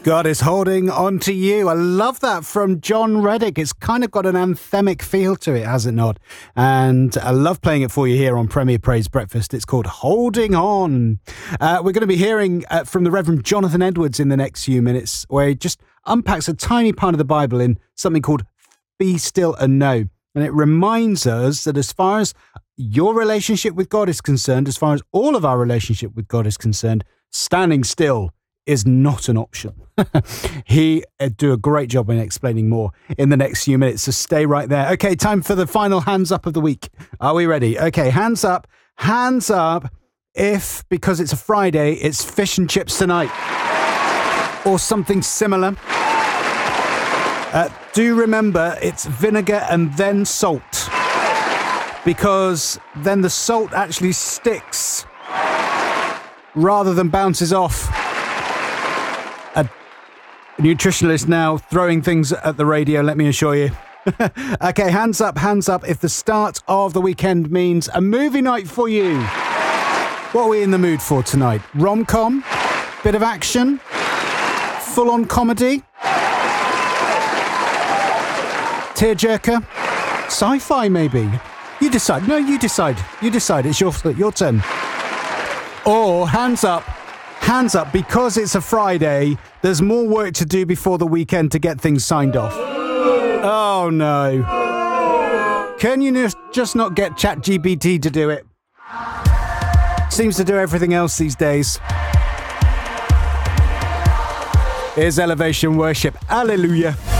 God is holding on to you. I love that from John Reddick. It's kind of got an anthemic feel to it, has it not? And I love playing it for you here on Premier Praise Breakfast. It's called Holding On. We're going to be hearing from the Reverend Jonathan Edwards in the next few minutes, where he just unpacks a tiny part of the Bible in something called Be Still and Know. And it reminds us that as far as your relationship with God is concerned, as far as all of our relationship with God is concerned, standing still is not an option. He do a great job in explaining more in the next few minutes, so stay right there. Okay, time for the final hands up of the week. Are we ready? Okay, hands up if, because it's a Friday, it's fish and chips tonight or something similar. Do remember it's vinegar and then salt, because then the salt actually sticks rather than bounces off. A nutritionalist now throwing things at the radio, let me assure you. Okay, hands up if the start of the weekend means a movie night for you. What are we in the mood for tonight? Rom-com? Bit of action? Full-on comedy? Tearjerker? Sci-fi maybe? You decide. No, you decide. It's your turn. Or hands up, because it's a Friday, there's more work to do before the weekend to get things signed off. Oh, no. Can you just not get ChatGPT to do it? Seems to do everything else these days. Here's Elevation Worship. Hallelujah.